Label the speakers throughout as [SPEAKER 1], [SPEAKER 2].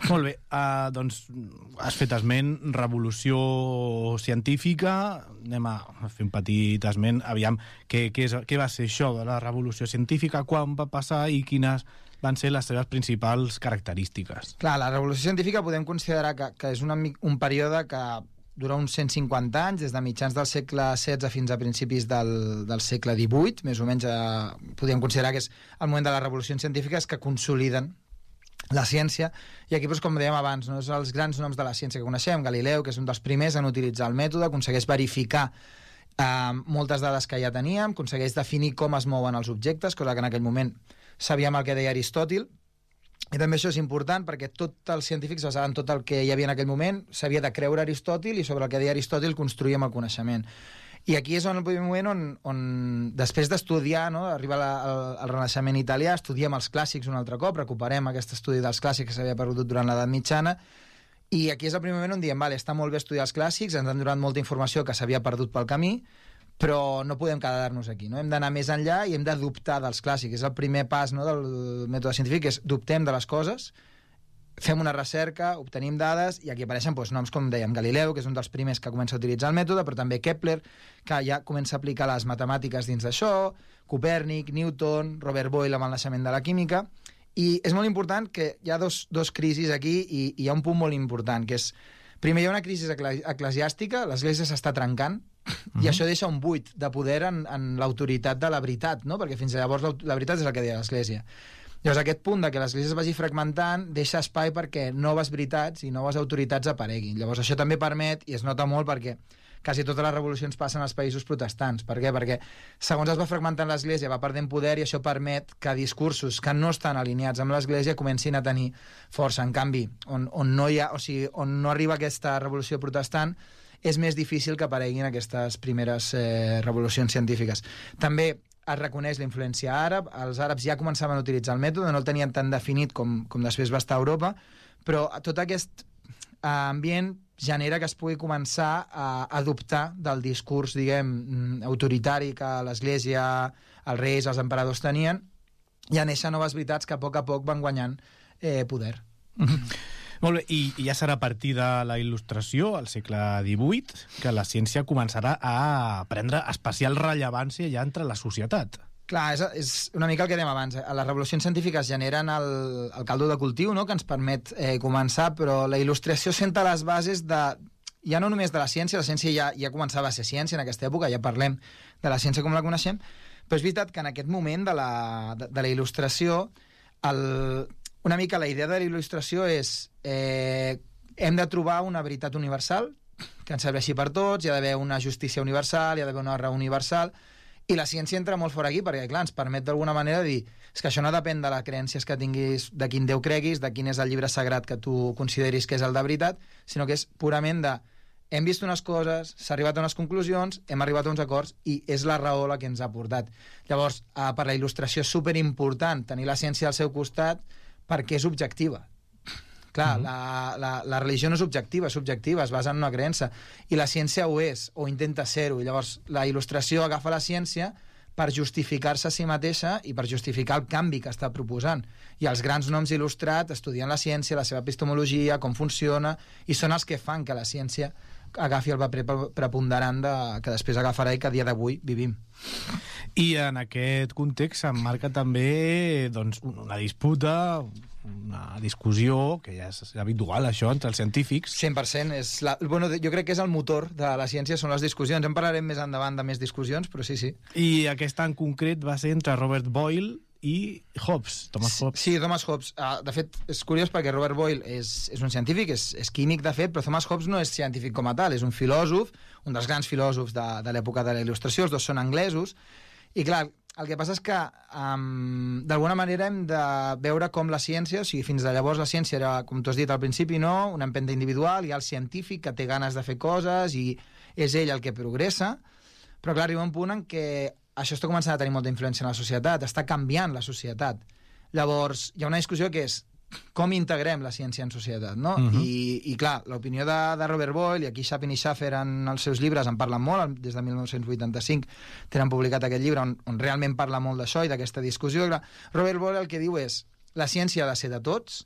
[SPEAKER 1] Molt bé, doncs has fet esment, revolució científica, anem a fer un petit esment, aviam, què va ser això de la revolució científica, quan va passar i quines van ser les seves principals característiques.
[SPEAKER 2] Clar, la revolució científica podem considerar que és un període que dura uns 150 anys, des de mitjans del segle XVI fins a principis del segle XVIII, més o menys podríem considerar que és el moment de les revolucions científiques que consoliden la ciència, i aquí, com dèiem abans, no, són els grans noms de la ciència que coneixem. Galileu, que és un dels primers en utilitzar el mètode, aconsegueix verificar moltes dades que ja teníem, aconsegueix definir com es mouen els objectes, cosa que en aquell moment sabíem el que deia Aristòtil. I també això és important perquè tots els científics basaven tot el que hi havia en aquell moment, s'havia de creure Aristòtil, i sobre el que deia Aristòtil construïem el coneixement. I aquí és el primer moment on després d'estudiar, no, arriba el Renaixement italià, estudiem els clàssics un altre cop, recuperem aquest estudi dels clàssics que s'havia perdut durant l'edat mitjana, i aquí és el primer moment on diem, vale, està molt bé estudiar els clàssics, ens han donat molta informació que s'havia perdut pel camí, però no podem quedar-nos aquí, no? Hem d'anar més enllà i hem de dubtar dels clàssics. És el primer pas, no, del mètode científic, és dubtem de les coses, fem una recerca, obtenim dades, i aquí apareixen noms com dèiem Galileu, que és un dels primers que comença a utilitzar el mètode, però també Kepler, que ja comença a aplicar les matemàtiques dins d'això, Copèrnic, Newton, Robert Boyle amb el naixement de la química. I és molt important que hi ha dos crisis aquí, i hi ha un punt molt important, que és, primer, hi ha una crisi eclesiàstica, l'Església s'està trencant, i això deixa un buit de poder en l'autoritat de la veritat, no? Perquè fins llavors la veritat és el que deia l'Església. Llavors, aquest punt de que l'Església es vagi fragmentant deixa espai perquè noves veritats i noves autoritats apareguin. Llavors, això també permet, i es nota molt perquè quasi totes les revolucions passen als països protestants. Per què? Perquè segons es va fragmentant l'Església va perdent poder, i això permet que discursos que no estan alineats amb l'Església comencin a tenir força. En canvi, on no arriba aquesta revolució protestant, és més difícil que apareguin aquestes primeres revolucions científiques. També es reconeix la influència àrab, els àrabs ja començaven a utilitzar el mètode, no el tenien tan definit com després va estar a Europa, però tot aquest ambient genera que es pugui començar a adoptar del discurs, diguem, autoritari que l'Església, els reis, els emperadors tenien, i a néixer noves veritats que a poc van guanyant poder.
[SPEAKER 1] Molt bé, i ja serà a partir de la Il·lustració, al segle XVIII, que la ciència començarà a prendre especial rellevància ja entre la societat.
[SPEAKER 2] Clar, és una mica el que dèiem abans. Les revolucions científiques generen el caldo de cultiu, no?, que ens permet començar, però la Il·lustració senta les bases ja no només de la ciència ja començava a ser ciència en aquesta època, ja parlem de la ciència com la coneixem, però és veritat que en aquest moment de la Il·lustració una mica la idea de la il·lustració és hem de trobar una veritat universal que ens serveixi per tots, hi ha d'haver una justícia universal, hi ha d'haver una raó universal, i la ciència entra molt fora aquí perquè, clar, ens permet d'alguna manera dir és que això no depèn de les creences que tinguis, de quin Déu creguis, de quin és el llibre sagrat que tu consideris que és el de veritat, sinó que és purament hem vist unes coses, s'ha arribat a unes conclusions, hem arribat a uns acords, i és la raó la que ens ha portat. Llavors, per la il·lustració és superimportant tenir la ciència al seu costat, perquè és objectiva. Clar, la religió no és objectiva, és subjectiva, es basa en una creença, i la ciència ho és, o intenta ser-ho, i llavors la il·lustració agafa la ciència per justificar-se a si mateixa i per justificar el canvi que està proposant. I els grans noms il·lustrats estudien la ciència, la seva epistemologia, com funciona, i són els que fan que la ciència agafi el paper preponderant que després agafarà i que a dia d'avui vivim.
[SPEAKER 1] I en aquest context s'emmarca també una disputa, una discussió, que ja és habitual això entre els científics.
[SPEAKER 2] 100%. Jo crec que és el motor de la ciència, són les discussions. En parlarem més endavant de més discussions, però sí.
[SPEAKER 1] I aquesta en concret va ser entre Robert Boyle i Hobbes, Thomas Hobbes.
[SPEAKER 2] Sí, Thomas Hobbes. De fet, és curiós perquè Robert Boyle és un científic, és químic, de fet, però Thomas Hobbes no és científic com a tal, és un filòsof, un dels grans filòsofs de l'època de la Il·lustració, els dos són anglesos, i clar, el que passa és que d'alguna manera hem de veure com la ciència, o sigui, fins de llavors la ciència era, com tu has dit al principi, no? Una empenta individual, hi ha el científic que té ganes de fer coses i és ell el que progressa, però clar, arriba un punt en què això està començant a tenir molta influència en la societat, està canviant la societat. Llavors, hi ha una discussió que és com integrem la ciència en societat, no? I clar, l'opinió de Robert Boyle, i aquí Chapin i Schaffer en els seus llibres en parlen molt, des de 1985 tenen publicat aquest llibre on realment parla molt d'això i d'aquesta discussió. Robert Boyle el que diu és la ciència ha de ser de tots,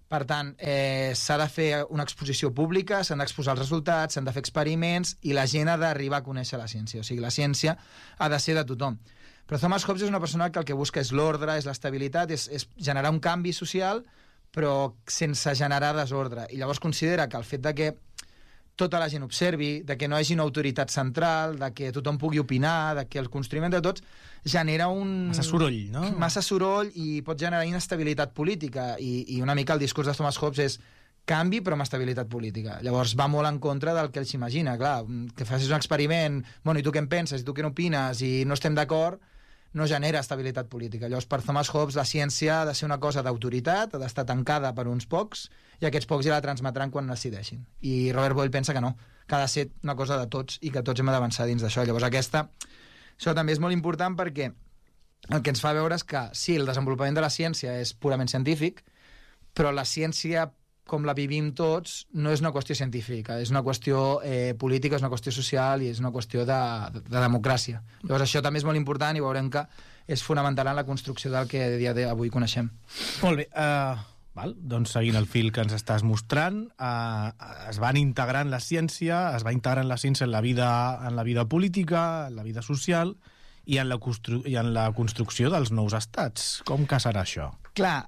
[SPEAKER 2] Per tant, s'ha de fer una exposició pública, s'han d'exposar els resultats, s'han de fer experiments i la gent ha d'arribar a conèixer la ciència. O sigui, la ciència ha de ser de tothom. Però Thomas Hobbes és una persona que el que busca és l'ordre, és l'estabilitat, és generar un canvi social, però sense generar desordre. I llavors considera que el fet de que tota la gent observi, de que no hi hagi una autoritat central, de que tothom pugui opinar, de que el construïment de tots genera un...
[SPEAKER 1] Massa soroll, no?
[SPEAKER 2] Massa soroll i pot generar inestabilitat política. I una mica el discurs de Thomas Hobbes és canvi però amb estabilitat política. Llavors va molt en contra del que ell s'imagina. Clar, que facis un experiment, bueno, i tu què en penses, i tu què n'opines, i no estem d'acord, no genera estabilitat política. Llavors, per Thomas Hobbes, la ciència ha de ser una cosa d'autoritat, ha d'estar tancada per uns pocs, i aquests pocs ja la transmetran quan decideixin. I Robert Boyle pensa que no, que ha de ser una cosa de tots i que tots hem d'avançar dins d'això. Llavors, això també és molt important perquè el que ens fa veure és que sí, el desenvolupament de la ciència és purament científic, però la ciència, com la vivim tots, no és una qüestió científica, és una qüestió política, és una qüestió social i és una qüestió de democràcia. Llavors això també és molt important i veurem que és fonamental en la construcció del que a dia d'avui coneixem.
[SPEAKER 1] Molt bé, doncs seguint el fil que ens estàs mostrant, es van integrant la ciència, en la vida política, en la vida social i en la construcció dels nous estats. Com que serà això?
[SPEAKER 2] Clar,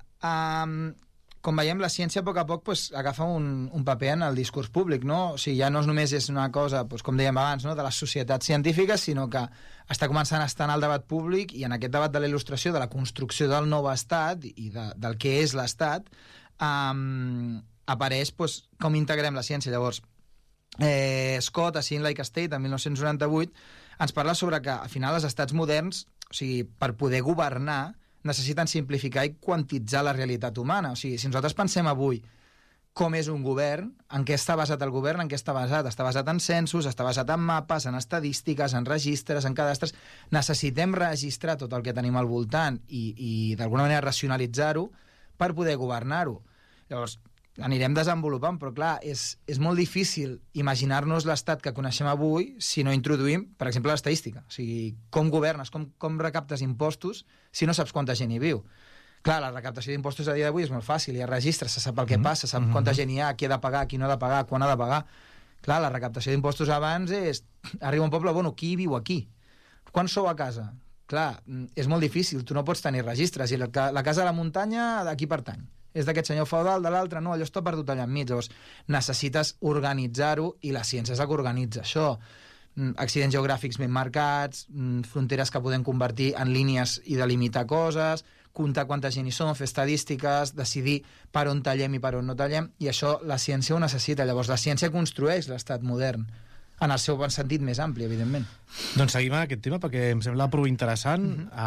[SPEAKER 2] com veiem, la ciència a poc pues, agafa un paper en el discurs públic, no? O sigui, ja no només és una cosa, pues, com dèiem abans, no? de les societats científiques, sinó que està començant a estar en el debat públic i en aquest debat de la il·lustració, de la construcció del nou estat i del que és l'estat, apareix pues, com integrem la ciència. Llavors, Scott, a Seeing Like a State, en 1998, ens parla sobre que, al final, els estats moderns, o sigui, per poder governar, necessiten simplificar i quantitzar la realitat humana. O sigui, si nosaltres pensem avui com és un govern, en què està basat el govern, en què està basat? Està basat en censos, està basat en mapes, en estadístiques, en registres, en cadastres. Necessitem registrar tot el que tenim al voltant i d'alguna manera racionalitzar-ho per poder governar-ho. Llavors, anirem desenvolupant, però clar, és molt difícil imaginar-nos l'estat que coneixem avui si no introduïm, per exemple, l'estadística. O sigui, com governes, com recaptes impostos si no saps quanta gent hi viu. Clar, la recaptació d'impostos a dia d'avui és molt fàcil, hi ha registres, se sap el que passa, sap quanta gent hi ha, qui ha de pagar, qui no ha de pagar, quan ha de pagar. Clar, la recaptació d'impostos abans és... Arriba un poble, bueno, qui viu aquí? Quan sou a casa? Clar, és molt difícil, tu no pots tenir registres, i la casa a la muntanya d'aquí pertany. És d'aquest senyor feudal, de l'altre, no, allò està perdut allà enmig. Llavors, necessites organitzar-ho i la ciència és la que organitza això. Accidents geogràfics ben marcats, fronteres que podem convertir en línies i delimitar coses, comptar quanta gent hi som, fer estadístiques, decidir per on tallem i per on no tallem, i això la ciència ho necessita. Llavors, la ciència construeix l'estat modern, en el seu bon sentit més ampli, evidentment.
[SPEAKER 1] Doncs seguim en aquest tema perquè em sembla prou interessant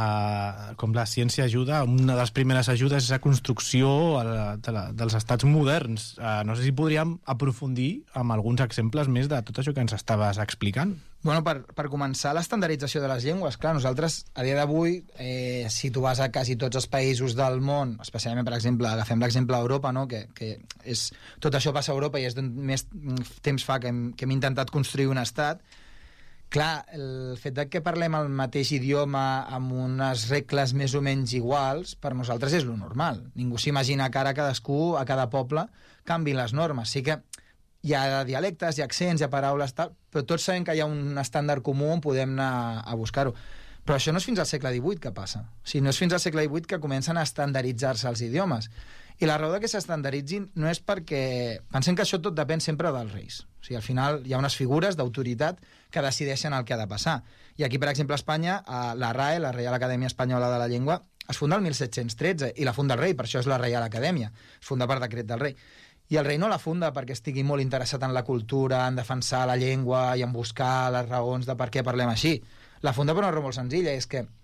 [SPEAKER 1] com la ciència ajuda. Una de les primeres ajudes és la construcció dels estats moderns. No sé si podríem aprofundir amb alguns exemples més de tot això que ens estaves explicant.
[SPEAKER 2] Bueno, per començar, l'estandardització de les llengües. Clar, nosaltres, a dia d'avui, si tu vas a quasi tots els països del món, especialment, per exemple, agafem l'exemple d'Europa, no? que és, tot això passa a Europa i és d'on més temps fa que hem intentat construir un estat. Clar, el fet de que parlem el mateix idioma amb unes regles més o menys iguals, per nosaltres és lo normal. Ningú s'imagina que ara cadascú, a cada poble, canvi les normes. Sí que hi ha dialectes, hi ha accents, hi ha paraules, tal, però tots sabem que hi ha un estàndard comú on podem anar a buscar-ho. Però això no és fins al segle XVIII que passa. O sigui, no és fins al segle XVIII que comencen a estandarditzar-se els idiomes. I la raó de que s'estandarditzin no és perquè... Pensem que això tot depèn sempre dels reis. O sigui, al final hi ha unes figures d'autoritat que decideixen el que ha de passar. I aquí, per exemple, a Espanya, la RAE, la Reial Acadèmia Espanyola de la Llengua, es funda el 1713, i la funda el rei, per això és la Reial Acadèmia. Es funda per decret del rei. I el rei no la funda perquè estigui molt interessat en la cultura, en defensar la llengua i en buscar les raons de per què parlem així. La funda per una raó molt senzilla, és que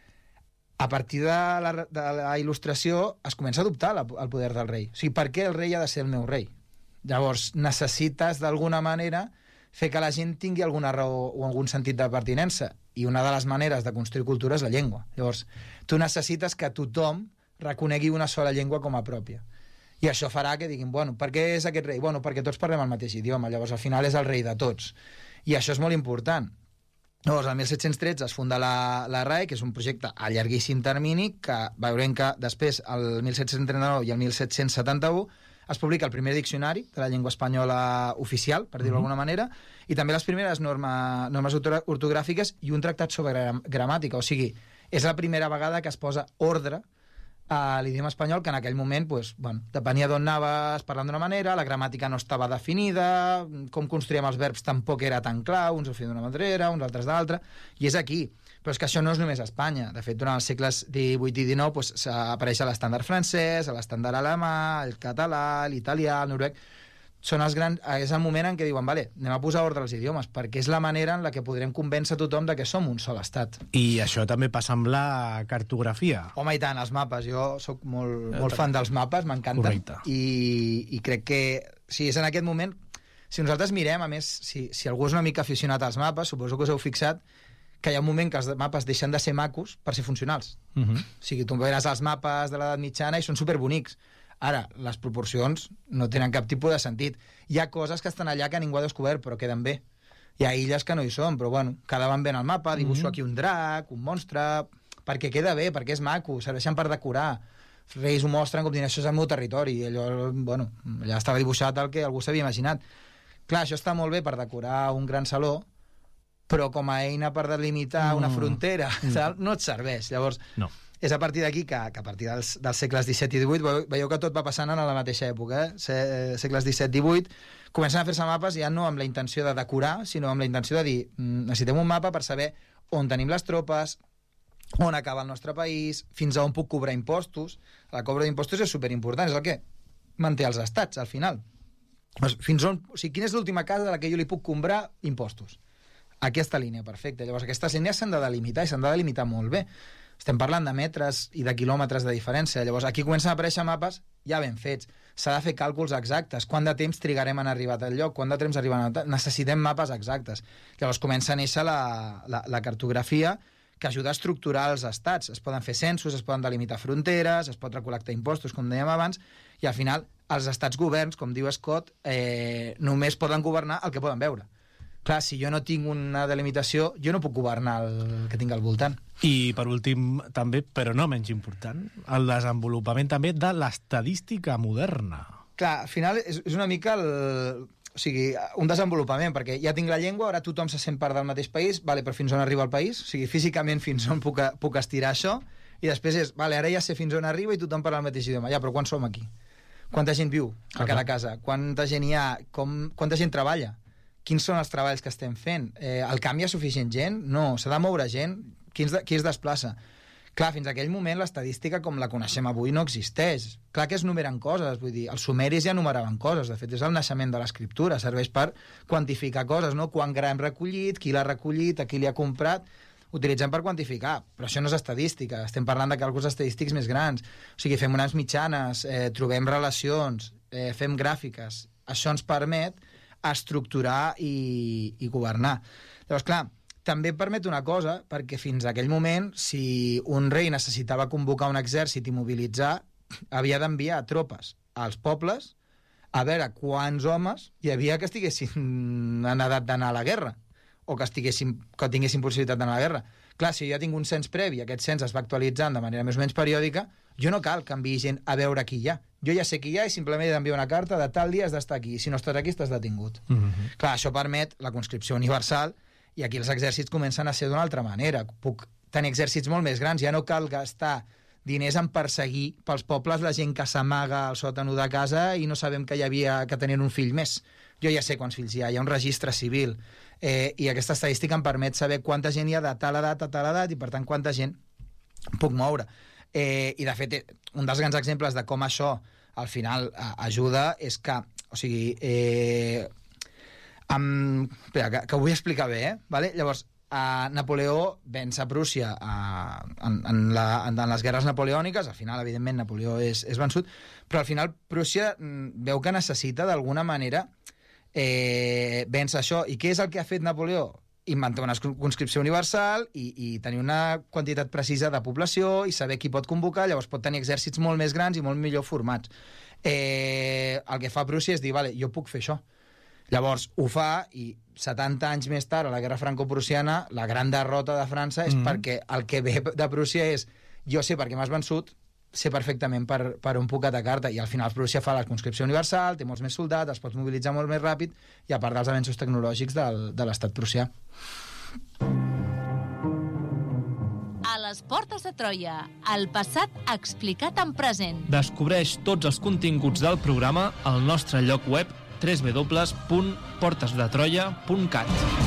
[SPEAKER 2] a partir de la il·lustració es comença a adoptar el poder del rei. O sigui, per què el rei ha de ser el meu rei? Llavors, necessites d'alguna manera fer que la gent tingui alguna raó o algun sentit de pertinença. I una de les maneres de construir cultura és la llengua. Llavors, tu necessites que tothom reconegui una sola llengua com a pròpia. I això farà que diguin, bueno, per què és aquest rei? Bueno, perquè tots parlem el mateix idioma, llavors al final és el rei de tots. I això és molt important. Llavors, el 1713 es funda la RAE, que és un projecte a llarguíssim termini, que veurem que després, el 1739 i el 1771, es publica el primer diccionari de la llengua espanyola oficial, per dir-ho d'alguna manera, i també les primeres normes ortogràfiques i un tractat sobre gramàtica. O sigui, és la primera vegada que es posa ordre a l'idioma espanyol, que en aquell moment depenia d'on anaves parlant d'una manera, la gramàtica no estava definida, com construíem els verbs tampoc era tan clar, uns ho feien d'una manera, uns altres d'altra, i és aquí. Però és que això no és només a Espanya. De fet, durant els segles XVIII i XIX apareix l'estàndard francès, l'estàndard alemà, el català, l'italià, el noruec. És el moment en què diuen, vale, anem a posar ordre als idiomes, perquè és la manera en la que podrem convèncer tothom de que som un sol estat.
[SPEAKER 1] I això també passa amb la cartografia.
[SPEAKER 2] Home, i tant, els mapes. Jo sóc molt fan dels mapes, m'encanten.
[SPEAKER 1] Correcte.
[SPEAKER 2] I crec que, si és en aquest moment, si nosaltres mirem, a més, si algú és una mica aficionat als mapes, suposo que us heu fixat que hi ha un moment que els mapes deixen de ser macos per ser funcionals. O sigui, tu veuràs els mapes de l'edat mitjana i són superbonics. Ara, les proporcions no tenen cap tipus de sentit. Hi ha coses que estan allà que ningú ha descobert, però queden bé. Hi ha illes que no hi són, però bueno, quedaven bé en el mapa, dibuixo aquí un drac, un monstre, perquè queda bé, perquè és maco, serveixen per decorar. Els reis ho mostren com dient, això és el meu territori, i allò, bueno, allà estava dibuixat el que algú s'havia imaginat. Clar, això està molt bé per decorar un gran saló, però com a eina per delimitar una frontera, no et serveix. Llavors,
[SPEAKER 1] no.
[SPEAKER 2] És a partir d'aquí que a partir dels segles XVII i XVIII, veieu que tot va passant en la mateixa època, segles XVII i XVIII, comencen a fer-se mapes ja no amb la intenció de decorar, sinó amb la intenció de dir, necessitem un mapa per saber on tenim les tropes, on acaba el nostre país, fins a on puc cobrar impostos. La cobra d'impostos és superimportant, és el que manté els estats, al final. Fins on, o sigui, quina és l'última casa de la que jo li puc comprar impostos? Aquesta línia, perfecte. Llavors, aquestes línies s'han de delimitar, i s'han de delimitar molt bé. Estem parlant de metres i de quilòmetres de diferència. Llavors, aquí comencen a aparèixer mapes ja ben fets. S'ha de fer càlculs exactes. Quant de temps trigarem en arribar a tal lloc? Quant de temps arribarem a tal... Necessitem mapes exactes. Llavors, comença a néixer la cartografia, que ajuda a estructurar els estats. Es poden fer censos, es poden delimitar fronteres, es pot recol·lectar impostos, com dèiem abans, i al final els estats governs, com diu Scott, només poden governar el que poden veure. Clar, si jo no tinc una delimitació, jo no puc governar el que tinc al voltant.
[SPEAKER 1] I, per últim, també, però no menys important, el desenvolupament també de l'estadística moderna.
[SPEAKER 2] Clar, al final és una mica un desenvolupament, perquè ja tinc la llengua, ara tothom se sent part del mateix país, vale, però fins on arriba el país? O sigui, físicament fins on puc estirar això? I després és, vale, ara ja sé fins on arriba i tothom parla el mateix idioma. Ja, però quan som aquí? Quanta gent viu a cada casa? Quanta gent hi ha? Quanta gent treballa? Quins són els treballs que estem fent? El canvi hi ha suficient gent? No, s'ha de moure gent. Qui es desplaça? Clar, fins a aquell moment l'estadística com la coneixem avui no existeix. Clar que es numeren coses, vull dir, els sumeris ja numeraven coses, de fet és el naixement de l'escriptura, serveix per quantificar coses, no? Quant gra hem recollit, qui l'ha recollit, a qui li ha comprat, utilitzem per quantificar, però això no és estadística, estem parlant de càlculs estadístics més grans, o sigui, fem unes mitjanes, trobem relacions, fem gràfiques, això ens permet estructurar i governar. Llavors, clar, també permet una cosa, perquè fins a aquell moment, si un rei necessitava convocar un exèrcit i mobilitzar, havia d'enviar tropes als pobles a veure quants homes hi havia que estiguessin en edat d'anar a la guerra, o que tinguessin possibilitat d'anar a la guerra. Clar, si jo tinc un cens previ, aquest cens es va actualitzant de manera més o menys periòdica, jo no cal que enviï gent a veure qui hi ha. Jo ja sé qui hi ha i simplement he d'enviar una carta de tal dia has d'estar aquí, si no estàs aquí estàs detingut. Clar, això permet la conscripció universal i aquí els exèrcits comencen a ser d'una altra manera. Puc tenir exèrcits molt més grans, ja no cal gastar diners en perseguir pels pobles la gent que s'amaga al sòtano de casa i no sabem que hi havia que tenir un fill més. Jo ja sé quants fills hi ha un registre civil i aquesta estadística em permet saber quanta gent hi ha de tal edat a tal edat i per tant quanta gent puc moure. I de fet, un dels grans exemples de com això al final ajuda és que, o sigui, espera, que ho vull explicar bé, vale? Llavors, Napoleó venç a Prússia en les guerres napoleòniques, al final, evidentment, Napoleó és vençut, però al final Prússia veu que necessita d'alguna manera vèncer això. I què és el que ha fet Napoleó? Inventar una conscripció universal i tenir una quantitat precisa de població i saber qui pot convocar, llavors pot tenir exèrcits molt més grans i molt millor formats. El que fa Prússia és dir, vale, jo puc fer això. Llavors ho fa i 70 anys més tard, a la guerra franco-prussiana, la gran derrota de França és perquè el que ve de Prússia és jo sé per què m'has vençut, sé perfectament per on puc atacar-te, i al final Prússia fa la conscripció universal, té molts més soldats, els pots mobilitzar molt més ràpid, i a part dels avenços tecnològics de l'estat prussià.
[SPEAKER 3] A les portes de Troia, el passat explicat en present.
[SPEAKER 4] Descobreix tots els continguts del programa al nostre lloc web www.portesdetroia.cat.